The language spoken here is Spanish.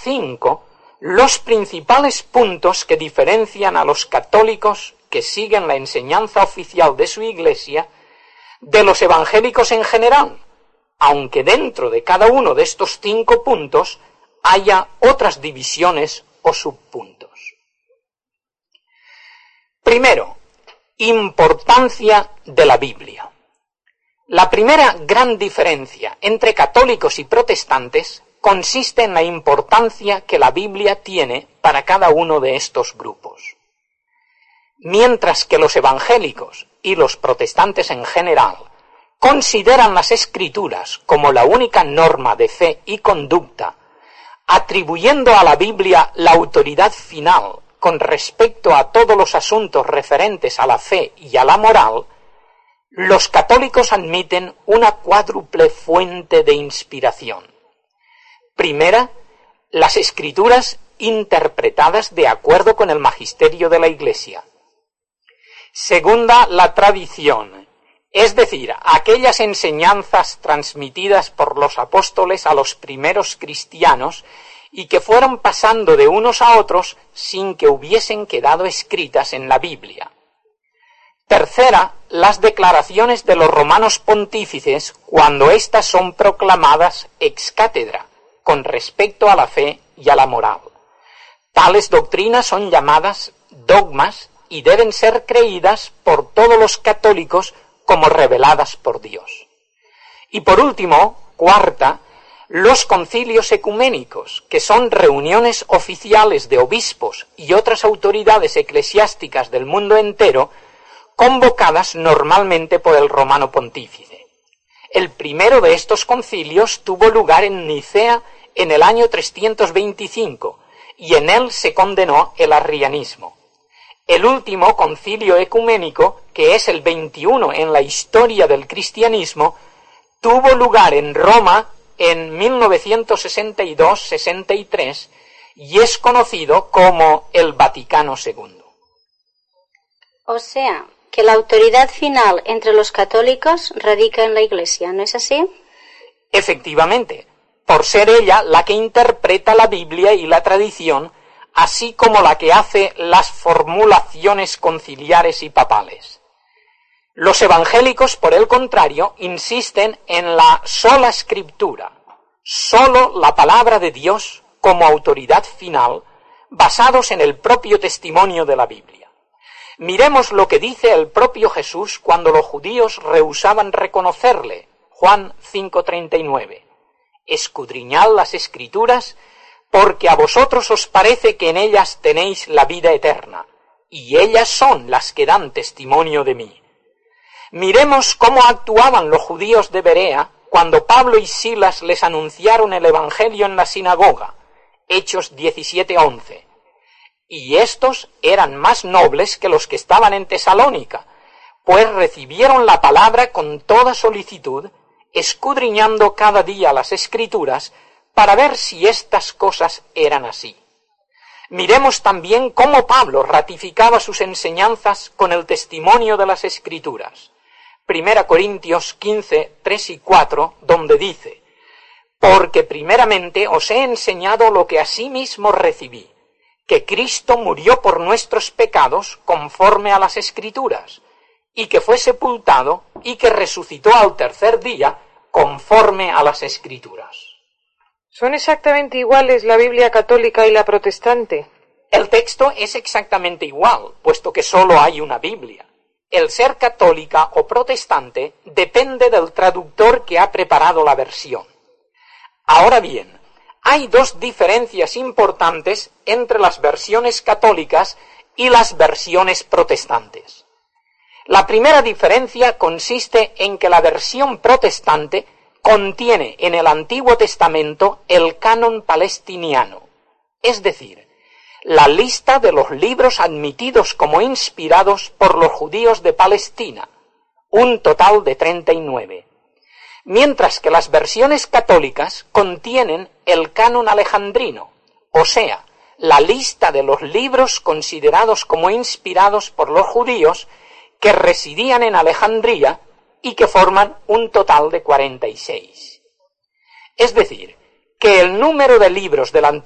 5 los principales puntos que diferencian a los católicos que siguen la enseñanza oficial de su Iglesia de los evangélicos en general, aunque dentro de cada uno de estos 5 puntos haya otras divisiones o subpuntos. Primero, importancia de la Biblia. La primera gran diferencia entre católicos y protestantes consiste en la importancia que la Biblia tiene para cada uno de estos grupos. Mientras que los evangélicos y los protestantes en general consideran las Escrituras como la única norma de fe y conducta, atribuyendo a la Biblia la autoridad final con respecto a todos los asuntos referentes a la fe y a la moral, los católicos admiten una cuádruple fuente de inspiración. Primera, las Escrituras interpretadas de acuerdo con el magisterio de la Iglesia. Segunda, la tradición, es decir, aquellas enseñanzas transmitidas por los apóstoles a los primeros cristianos y que fueron pasando de unos a otros sin que hubiesen quedado escritas en la Biblia. Tercera, las declaraciones de los romanos pontífices cuando éstas son proclamadas ex cátedra, con respecto a la fe y a la moral. Tales doctrinas son llamadas dogmas y deben ser creídas por todos los católicos como reveladas por Dios. Y por último, cuarta, los concilios ecuménicos, que son reuniones oficiales de obispos y otras autoridades eclesiásticas del mundo entero, convocadas normalmente por el romano pontífice. El primero de estos concilios tuvo lugar en Nicea en el año 325, y en él se condenó el arrianismo. El último concilio ecuménico, que es el 21 en la historia del cristianismo, tuvo lugar en Roma en 1962-63 y es conocido como el Vaticano II. O sea, que la autoridad final entre los católicos radica en la Iglesia, ¿no es así? Efectivamente, por ser ella la que interpreta la Biblia y la tradición, así como la que hace las formulaciones conciliares y papales. Los evangélicos, por el contrario, insisten en la sola Escritura, solo la palabra de Dios como autoridad final, basados en el propio testimonio de la Biblia. Miremos lo que dice el propio Jesús cuando los judíos rehusaban reconocerle, Juan 5:39. Escudriñad las Escrituras, porque a vosotros os parece que en ellas tenéis la vida eterna, y ellas son las que dan testimonio de mí. Miremos cómo actuaban los judíos de Berea cuando Pablo y Silas les anunciaron el Evangelio en la sinagoga, Hechos 17:11. Y estos eran más nobles que los que estaban en Tesalónica, pues recibieron la palabra con toda solicitud, escudriñando cada día las Escrituras para ver si estas cosas eran así. Miremos también cómo Pablo ratificaba sus enseñanzas con el testimonio de las Escrituras. 1 Corintios 15, 3 y 4, donde dice: porque primeramente os he enseñado lo que asimismo recibí, que Cristo murió por nuestros pecados conforme a las Escrituras, y que fue sepultado y que resucitó al tercer día conforme a las Escrituras. ¿Son exactamente iguales la Biblia católica y la protestante? El texto es exactamente igual, puesto que solo hay una Biblia. El ser católica o protestante depende del traductor que ha preparado la versión. Ahora bien, hay dos diferencias importantes entre las versiones católicas y las versiones protestantes. La primera diferencia consiste en que la versión protestante contiene en el Antiguo Testamento el canon palestiniano, es decir, la lista de los libros admitidos como inspirados por los judíos de Palestina, un total de 39, mientras que las versiones católicas contienen el canon alejandrino, o sea, la lista de los libros considerados como inspirados por los judíos que residían en Alejandría y que forman un total de 46. Es decir, que el número de libros del Antiguo